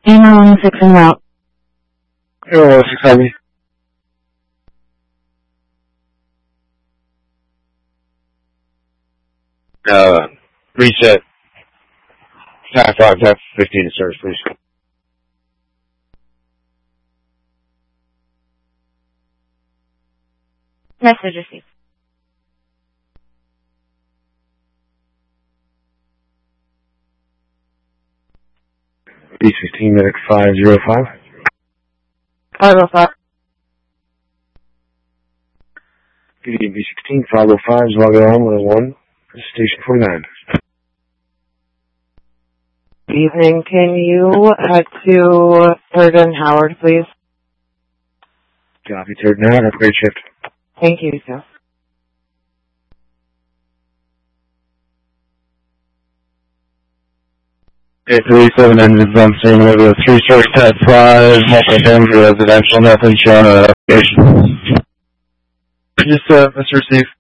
Email 6 en route. 6 Heavy. Reset. Time 5, tap 15 to service, please. Message received. B16 medic 505. 505. PD B16 505 is logging on 101. Station 49. Evening. Can you head to 3rd and Howard, please? Copy, 3rd now. Have a great shift. Thank you, sir. 837 engines on scene with a 3-story type 5, multi-family residential, nothing shown on application. Just, Mr. Steve.